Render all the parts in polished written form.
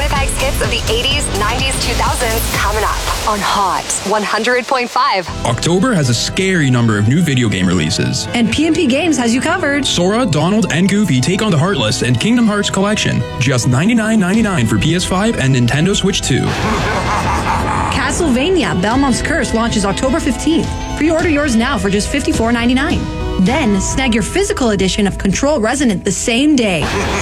Winnipeg's hits of the 80s, 90s, 2000s coming up on Hot 100.5. October has a scary number of new video game releases. And PNP Games has you covered. Sora, Donald, and Goofy take on the Heartless and Kingdom Hearts Collection. Just $99.99 for PS5 and Nintendo Switch 2. Castlevania Belmont's Curse launches October 15th. Pre-order yours now for just $54.99. Then snag your physical edition of Control Resonant the same day.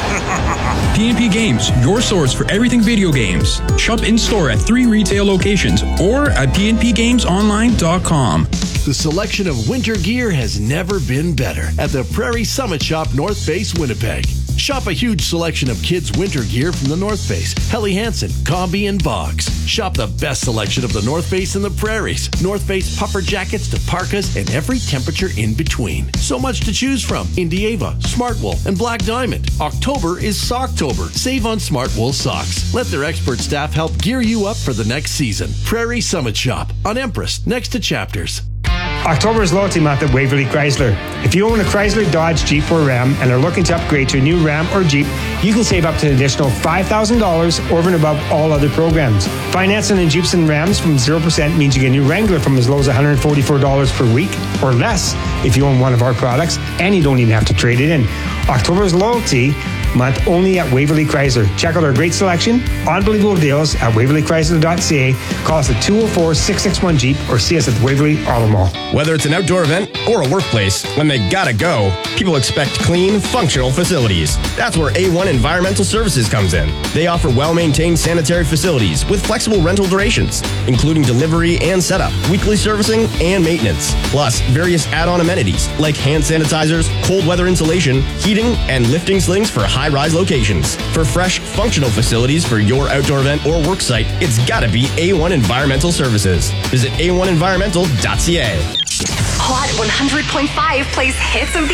PNP Games, your source for everything video games. Shop in-store at 3 retail locations or at pnpgamesonline.com. The selection of winter gear has never been better at the Prairie Summit Shop North Face, Winnipeg. Shop a huge selection of kids' winter gear from the North Face, Helly Hansen, Combi, and Boggs. Shop the best selection of the North Face and the Prairies. North Face puffer jackets to parkas and every temperature in between. So much to choose from. Indieva, Smart Wool, and Black Diamond. October is Socktober. Save on Smart Wool socks. Let their expert staff help gear you up for the next season. Prairie Summit Shop on Empress, next to Chapters. October is loyalty month at Waverly Chrysler. If you own a Chrysler, Dodge, Jeep, or Ram and are looking to upgrade to a new Ram or Jeep, you can save up to an additional $5,000 over and above all other programs. Financing in Jeeps and Rams from 0% means you get a new Wrangler from as low as $144 per week or less if you own one of our products, and you don't even have to trade it in. October's loyalty month only at Waverly Chrysler. Check out our great selection, unbelievable deals at waverlychrysler.ca. Call us at 204-661-JEEP or see us at the Waverly Auto Mall. Whether it's an outdoor event or a workplace, when they gotta go, people expect clean, functional facilities. That's where A1 Environmental Services comes in. They offer well-maintained sanitary facilities with flexible rental durations, including delivery and setup, weekly servicing, and maintenance, plus various add-on amenities like hand sanitizers, cold weather insulation, heating, and lifting slings for high-rise locations. For fresh, functional facilities for your outdoor event or work site, it's gotta be A1 Environmental Services. Visit a1environmental.ca. Hot 100.5 plays hits of the